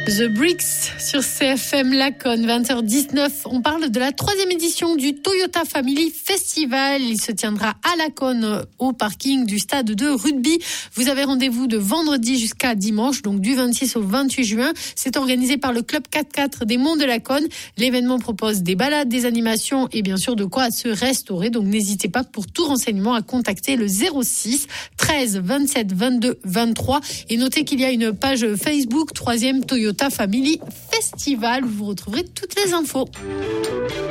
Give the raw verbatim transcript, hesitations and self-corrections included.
The Bricks sur C F M Laconne, vingt heures dix-neuf. On parle de la troisième édition du Toyota Family Festival. Il se tiendra à Laconne, au parking du stade de rugby. Vous avez rendez-vous de vendredi jusqu'à dimanche, donc du vingt-six au vingt-huit juin. C'est organisé par le club quatre-quatre des Monts de Laconne. L'événement propose des balades, des animations et bien sûr de quoi se restaurer. Donc n'hésitez pas pour tout renseignement à contacter le zéro six treize vingt-sept vingt-deux vingt-trois. Et notez qu'il y a une page Facebook troisième Toyota Family Festival où vous retrouverez toutes les infos.